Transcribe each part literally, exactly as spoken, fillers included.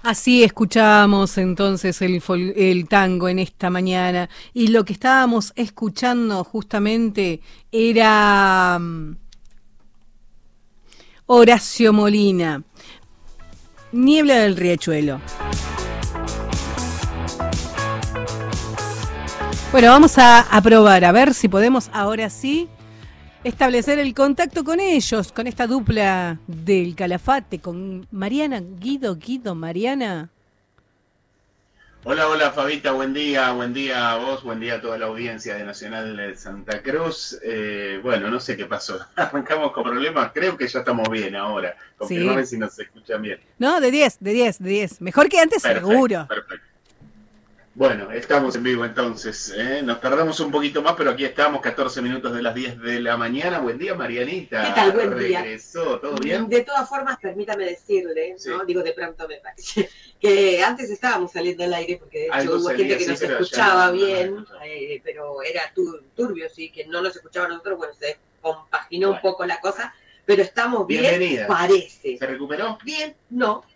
Así escuchábamos entonces el, fol- el tango en esta mañana y lo que estábamos escuchando justamente era mm, Horacio Molina, Niebla del Riachuelo. Bueno, vamos a, a probar, a ver si podemos ahora sí establecer el contacto con ellos, con esta dupla del Calafate, con Mariana, Guido, Guido, Mariana. Hola, hola Fabita, buen día, buen día a vos, buen día a toda la audiencia de Nacional de Santa Cruz. Eh, bueno, no sé qué pasó, arrancamos con problemas, creo que ya estamos bien ahora. Sí. Confirmame si nos escuchan bien. No, de diez, de diez, de diez. Mejor que antes, Perfecto, seguro. perfecto. Bueno, estamos en vivo entonces, ¿eh? Nos tardamos un poquito más, pero aquí estamos, catorce minutos de las diez de la mañana. Buen día, Marianita. ¿Qué tal? Buen día. Regresó, ¿todo bien? De todas formas, permítame decirle, Sí. ¿no? Digo, de pronto me parece, que antes estábamos saliendo al aire, porque de hecho Algo hubo salía gente que así, nos pero ya escuchaba no- no nos bien, escuchaba. eh, pero era tur- turbio, sí, que no nos escuchaba a nosotros, bueno, se compaginó Bueno. un poco la cosa, pero estamos bien, Bienvenida. parece. ¿Se recuperó? Bien, no,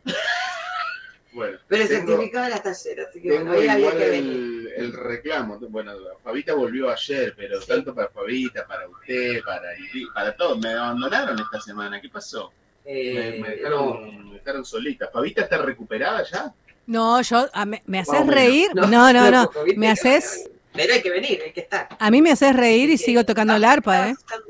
Bueno. pero el tengo- certificado de las talleras, así que Tengo bueno, hoy había igual que venir. el, el reclamo. Bueno, Fabita volvió ayer, pero Sí. tanto para Fabita, para usted, para para todos. Me abandonaron esta semana. ¿Qué pasó? Eh, me, me no. dejaron, me dejaron solita. ¿Fabita está recuperada ya? No, yo, a- me, me Más haces o menos. reír. No, No, no, no. tampoco, ¿viste? Me haces. Pero hay que venir, hay que estar. A mí me haces reír y Así que sigo tocando el estamos- arpa, ¿eh? estamos-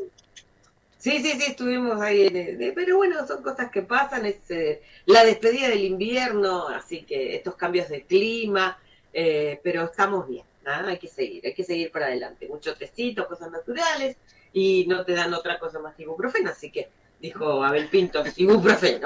Sí, sí, sí, estuvimos ahí. en el- de- pero bueno, son cosas que pasan. Es eh, la despedida del invierno, así que estos cambios de clima, eh, pero estamos bien. ¿Ah? Hay que seguir, hay que seguir para adelante. Mucho tecito, cosas naturales, y no te dan otra cosa más que ibuprofeno, así que dijo Abel Pinto, ibuprofeno.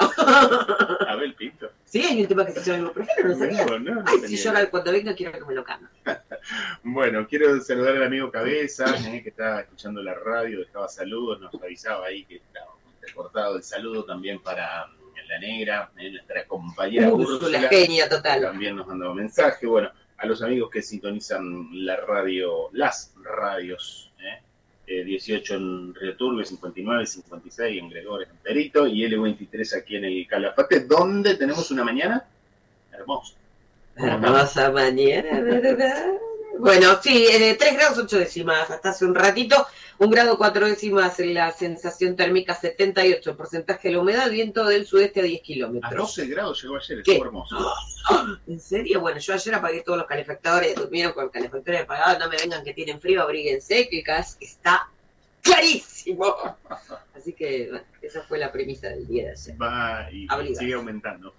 Abel Pinto. Sí, hay un tema que se llama ibuprofeno, ¿no sabías? No, no, no Ay, si tenía yo idea. cuando venga quiero que me lo cambie. Bueno, quiero saludar al amigo Cabeza, eh, que estaba escuchando la radio, dejaba saludos, nos avisaba ahí que estaba recortado el saludo también para mm, la negra, eh, nuestra compañera Úrsula, Úrsula. genia total. También nos mandaba mensaje. Bueno, a los amigos que sintonizan la radio, las radios, ¿eh? Eh, dieciocho en Río Turbio, cincuenta y nueve, cincuenta y seis en Gregores, en Perito, y L veintitrés aquí en el Calafate, donde tenemos una mañana hermosa. Hermosa mañana, ¿verdad? Bueno, sí, eh, tres grados ocho décimas hasta hace un ratito, un grado cuatro décimas en la sensación térmica setenta y ocho, porcentaje de la humedad, viento del sudeste a diez A kilómetros. doce grados llegó ayer, ¿Qué? estuvo hermoso. ¿En serio? Bueno, yo ayer apagué todos los calefactores, durmieron con el calefactor apagado, no me vengan que tienen frío, abríguense, que el gas está clarísimo. Así que, bueno, esa fue la premisa del día de ayer. Va y Abrigas. sigue aumentando.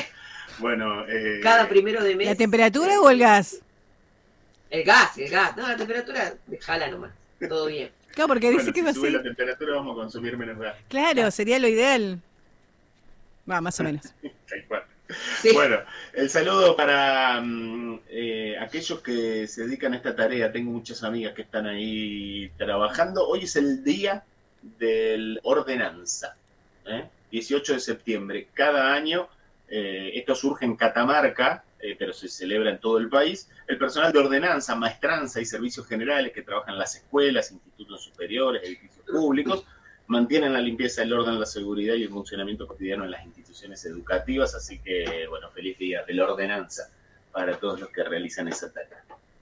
Bueno, eh, Cada primero de mes... ¿La temperatura o el gas? El gas, el gas. No, la temperatura, dejala nomás. Todo bien. Claro, porque dice bueno, que si va a sube ser. la temperatura vamos a consumir menos gas. Claro, sería lo ideal. Va, más o menos. Tal cual. Sí. Bueno, el saludo para mm, eh, aquellos que se dedican a esta tarea. Tengo muchas amigas que están ahí trabajando. Hoy es el día del ordenanza, ¿eh? dieciocho de septiembre. Cada año, eh, esto surge en Catamarca, eh, pero se celebra en todo el país. El personal de ordenanza, maestranza y servicios generales que trabajan en las escuelas, institutos superiores, edificios públicos, mantienen la limpieza, el orden, la seguridad y el funcionamiento cotidiano en las instituciones educativas. Así que, bueno, feliz día de la ordenanza para todos los que realizan esa tarea.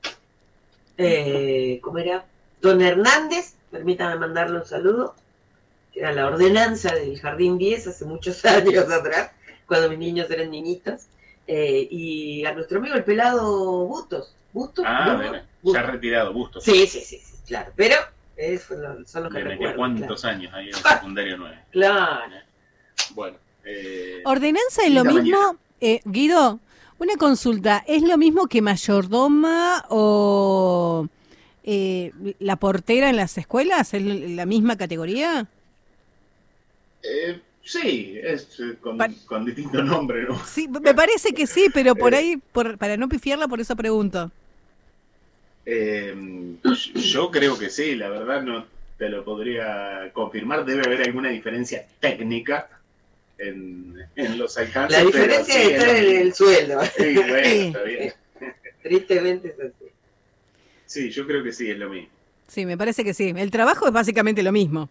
Eh, ¿Cómo era? Don Hernández, permítame mandarle un saludo, que era la ordenanza del Jardín diez hace muchos años atrás, cuando mis niños eran niñitos. Eh, y a nuestro amigo el pelado Bustos. ¿Bustos? Ah, ¿Bustos? bueno, ya Bustos. retirado, Bustos. Sí, sí, sí, sí, claro. Pero eh, son los, son los que Le metió recuerdo. cuántos años ahí en el secundario nueve. Claro. claro. Bueno. Eh, ¿Ordenanza es lo linda mismo? mañana. Eh, Guido, una consulta. ¿Es lo mismo que mayordoma o eh, la portera en las escuelas? ¿Es la misma categoría? Eh, sí, es eh, con, Pa- con distinto nombre, ¿no? Sí, me parece que sí, pero por Eh. ahí, por, para no pifiarla, por eso pregunto. Eh, yo creo que sí, la verdad no te lo podría confirmar. Debe haber alguna diferencia técnica en, en los alcances. La diferencia pero sí, está en el sueldo. Sí, bueno, Sí. está bien. Tristemente es así. Sí, yo creo que sí, es lo mismo. Sí, me parece que sí. El trabajo es básicamente lo mismo.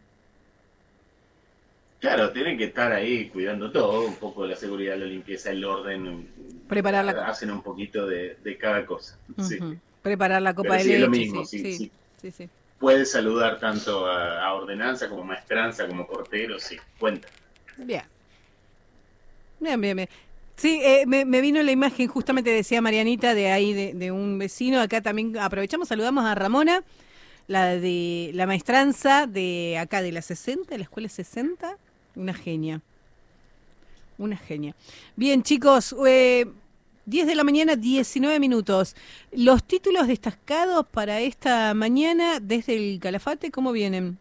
Claro, tienen que estar ahí cuidando todo, un poco la seguridad, la limpieza, el orden, Preparar la... hacen un poquito de, de cada cosa. Uh-huh. Sí. Preparar la copa Pero de sí, leche. Es lo mismo, sí, sí, sí, sí. sí, sí. Puede saludar tanto a, a ordenanza como maestranza, como portero, sí, cuenta. Bien. Bien, bien, bien. Sí, eh, me, me vino la imagen, justamente decía Marianita, de ahí, de, de un vecino. Acá también aprovechamos, saludamos a Ramona, la de la maestranza de acá de la sesenta, de la escuela sesenta. Una genia. Una genia. Bien, chicos, eh, diez de la mañana, diecinueve minutos. Los títulos destacados para esta mañana desde el Calafate, ¿cómo vienen?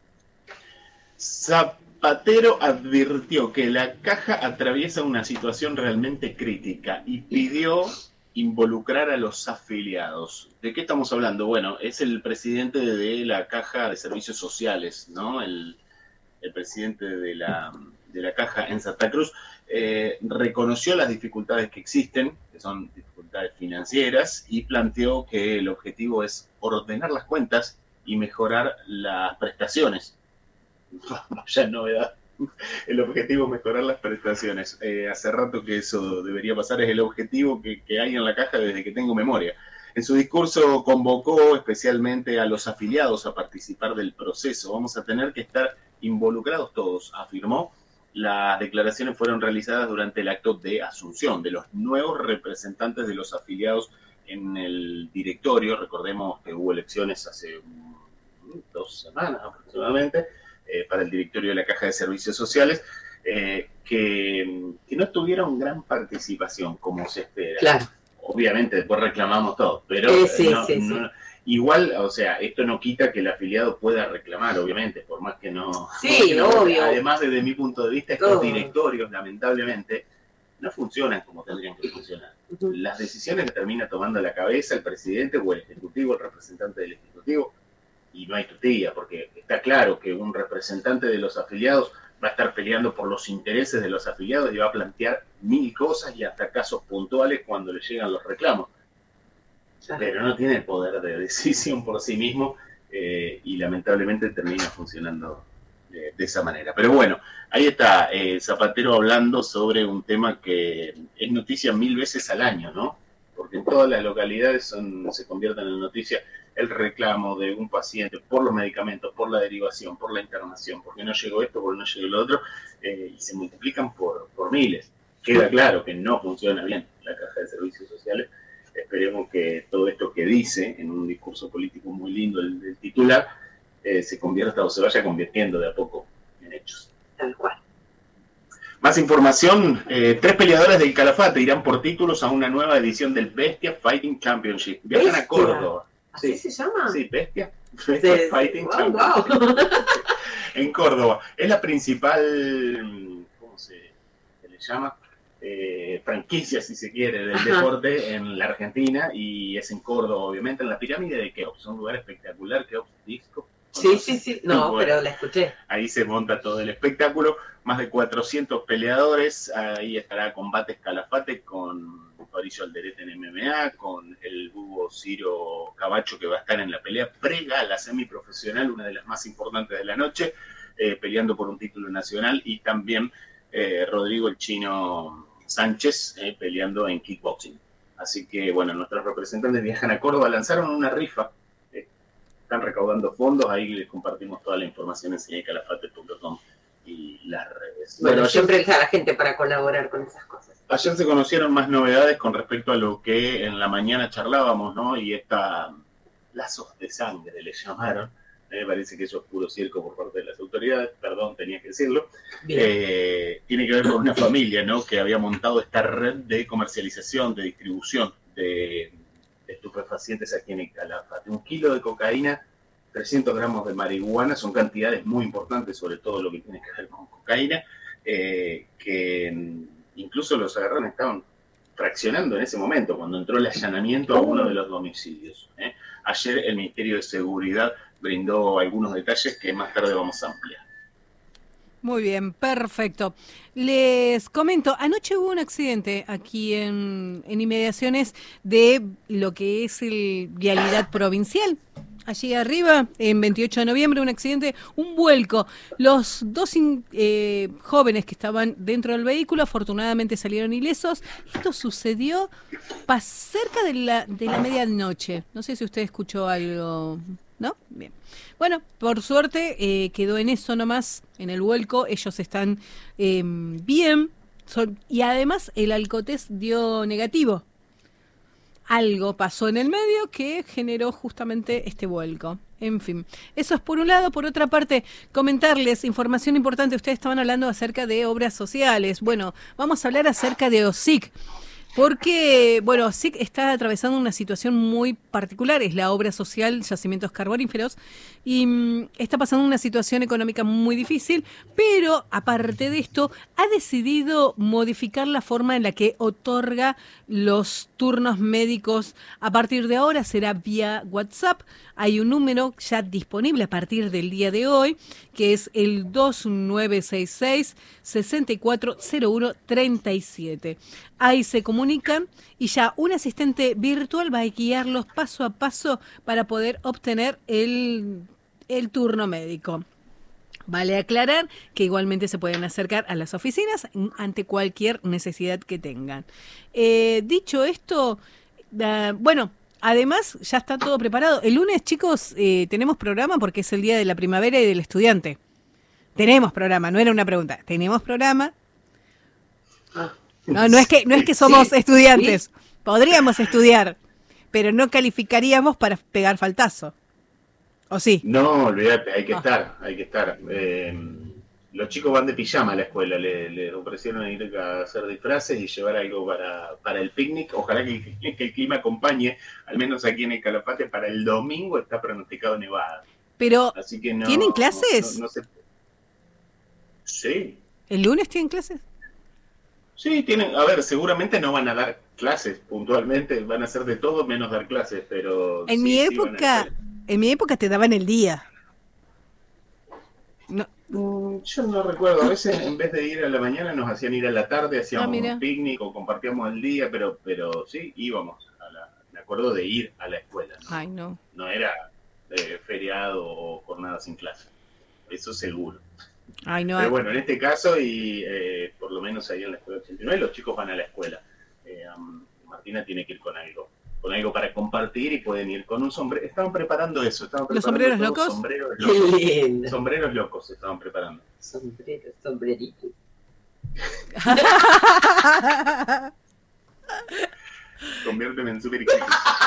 Zapatero advirtió que la caja atraviesa una situación realmente crítica y pidió involucrar a los afiliados. ¿De qué estamos hablando? Bueno, es el presidente de la Caja de Servicios Sociales, ¿no? El, el presidente de la, de la Caja en Santa Cruz, eh, reconoció las dificultades que existen, que son dificultades financieras, y planteó que el objetivo es ordenar las cuentas y mejorar las prestaciones. Ya novedad. El objetivo es mejorar las prestaciones. Eh, hace rato que eso debería pasar, es el objetivo que, que hay en la caja desde que tengo memoria. En su discurso convocó especialmente a los afiliados a participar del proceso. Vamos a tener que estar involucrados todos, afirmó. Las declaraciones fueron realizadas durante el acto de asunción de los nuevos representantes de los afiliados en el directorio. Recordemos que hubo elecciones hace dos semanas aproximadamente, Eh, para el directorio de la Caja de Servicios Sociales, eh, que, que no tuvieron gran participación como se espera. Claro. Obviamente después reclamamos todo, pero eh, sí, no, sí, no, sí. igual, o sea, esto no quita que el afiliado pueda reclamar, obviamente, por más que no... Sí, no, obvio. Además, desde mi punto de vista, estos todo. directorios, lamentablemente, no funcionan como tendrían que funcionar. Uh-huh. Las decisiones que termina tomando la cabeza el presidente o el ejecutivo, el representante del ejecutivo, y no hay tutía, porque está claro que un representante de los afiliados va a estar peleando por los intereses de los afiliados y va a plantear mil cosas y hasta casos puntuales cuando le llegan los reclamos. Pero no tiene el poder de decisión por sí mismo eh, y lamentablemente termina funcionando de, de esa manera. Pero bueno, ahí está eh, Zapatero hablando sobre un tema que es noticia mil veces al año, ¿no? Porque en todas las localidades son, se convierten en noticia el reclamo de un paciente por los medicamentos, por la derivación, por la internación, porque no llegó esto, porque no llegó lo otro, eh, y se multiplican por, por miles. Queda claro que no funciona bien la Caja de Servicios Sociales. Esperemos que todo esto que dice en un discurso político muy lindo el, el titular eh, se convierta o se vaya convirtiendo de a poco en hechos. Tal cual. Más información, eh, tres peleadores del Calafate irán por títulos a una nueva edición del Bestia Fighting Championship. Viajan a Córdoba. ¿Así sí. se llama? Sí, Bestia, Bestia sí, Fighting wow, Championship. Wow. En Córdoba. Es la principal, ¿cómo se, se le llama? Eh, franquicia, si se quiere, del Ajá. deporte en la Argentina, y es en Córdoba, obviamente, en la pirámide de Keops, un lugar espectacular, Keops Disco. Sí, sí, sí, no, bueno, pero la escuché. Ahí se monta todo el espectáculo, más de cuatrocientos peleadores, ahí estará Combates Calafate con Fabricio Alderete en M M A, con el Búho Ciro Cabacho, que va a estar en la pelea pre-gala semiprofesional, una de las más importantes de la noche, eh, peleando por un título nacional, y también eh, Rodrigo el Chino Sánchez eh, peleando en kickboxing. Así que, bueno, nuestros representantes viajan a Córdoba, lanzaron una rifa, eh, están recaudando fondos, ahí les compartimos toda la información en cine calafate punto com y las redes. Bueno, bueno siempre está la gente para colaborar con esas cosas. Ayer se conocieron más novedades con respecto a lo que en la mañana charlábamos, ¿no? Y esta lazos de sangre le llamaron. Me parece que eso es puro circo por parte de las autoridades, perdón, tenía que decirlo. Eh, tiene que ver con una familia, ¿no? Que había montado esta red de comercialización, de distribución de, de estupefacientes aquí en el Calafate. Un kilo de cocaína, trescientos gramos de marihuana, son cantidades muy importantes, sobre todo lo que tiene que ver con cocaína, eh, que incluso los agarraron, estaban fraccionando en ese momento, cuando entró el allanamiento a uno de los domicilios. ¿eh? Ayer el Ministerio de Seguridad brindó algunos detalles que más tarde vamos a ampliar. Muy bien, perfecto. Les comento, anoche hubo un accidente aquí en, en inmediaciones de lo que es el vialidad provincial. Allí arriba, en veintiocho de noviembre, un accidente, un vuelco. Los dos in, eh, jóvenes que estaban dentro del vehículo afortunadamente salieron ilesos. Esto sucedió pas cerca de la, de la medianoche. No sé si usted escuchó algo, ¿no? Bien. Bueno, por suerte eh, quedó en eso nomás, en el vuelco. Ellos están eh, bien. Son, y además el alcotés dio negativo. Algo pasó en el medio que generó justamente este vuelco. En fin, eso es por un lado. Por otra parte, comentarles información importante. Ustedes estaban hablando acerca de obras sociales. Bueno, vamos a hablar acerca de O S I C. Porque, bueno, O S I C está atravesando una situación muy particular. Es la obra social Yacimientos Carboníferos. Y mmm, está pasando una situación económica muy difícil. Pero, aparte de esto, ha decidido modificar la forma en la que otorga los turnos médicos. A partir de ahora será vía WhatsApp. Hay un número ya disponible a partir del día de hoy, que es el dos nueve seis seis, seis cuatro cero uno tres siete. Ahí se comunican y ya un asistente virtual va a guiarlos paso a paso para poder obtener el, el turno médico. Vale aclarar que igualmente se pueden acercar a las oficinas ante cualquier necesidad que tengan. Eh, dicho esto, uh, bueno, además ya está todo preparado. El lunes, chicos, eh, tenemos programa porque es el día de la primavera y del estudiante. Tenemos programa, no era una pregunta. Tenemos programa. Ah. No, no es que no es que somos Sí, estudiantes. sí. Podríamos estudiar, pero no calificaríamos para pegar faltazo. ¿O sí? No, olvídate, hay que Ah. estar, hay que estar. Eh, los chicos van de pijama a la escuela, le, le ofrecieron ir a hacer disfraces y llevar algo para, para el picnic. Ojalá que, que el clima acompañe, al menos aquí en el Calafate, para el domingo está pronosticado nevada. Pero, Así que no. ¿tienen clases? No, no se... Sí, ¿el lunes tienen clases? sí, tienen. A ver, seguramente no van a dar clases puntualmente, van a hacer de todo menos dar clases, pero. En sí, mi sí van a época, hacer. en mi época te daban el día. No, Mm, Yo no recuerdo, a veces en vez de ir a la mañana nos hacían ir a la tarde, hacíamos Ah, mira. un picnic o compartíamos el día, pero pero sí, íbamos. A la, me acuerdo de ir a la escuela, ¿no? ay, no. No era eh, feriado o jornada sin clase, eso seguro. Ay, no. Pero bueno, en este caso, y eh, por lo menos ahí en la escuela ochenta y nueve, los chicos van a la escuela. Eh, um, Martina tiene que ir con algo, con algo para compartir y pueden ir con un sombrero. Estaban preparando eso, estaban ¿Los preparando sombreros todo, locos? Sombreros Qué locos. lindo. Sombreros locos se estaban preparando. Sombrero, sombrerito. Conviérteme en super crítico.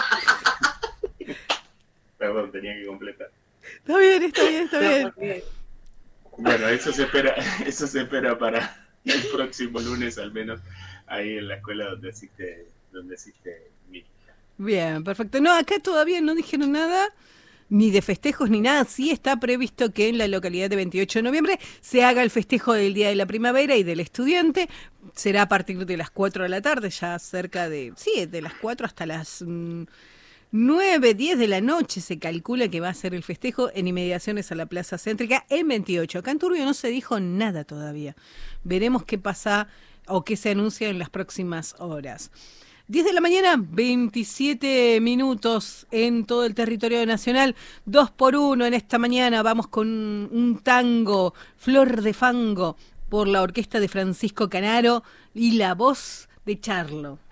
Perdón, tenía que completar. Está bien, está bien, está bien. Bien. Bueno, eso se espera, eso se espera para el próximo lunes, al menos ahí en la escuela donde asiste, donde asiste mi hija. Bien, perfecto. No, acá todavía no dijeron nada, ni de festejos ni nada. Sí está previsto que en la localidad de veintiocho de noviembre se haga el festejo del Día de la Primavera y del Estudiante. Será a partir de las cuatro de la tarde, ya cerca de, sí, de las cuatro hasta las mm, nueve, diez de la noche se calcula que va a ser el festejo en inmediaciones a la Plaza Céntrica en veintiocho. Acá en Turbio no se dijo nada todavía. Veremos qué pasa o qué se anuncia en las próximas horas. diez de la mañana, veintisiete minutos en todo el territorio nacional. Dos por uno en esta mañana. Vamos con un tango, Flor de Fango, por la orquesta de Francisco Canaro y la voz de Charlo.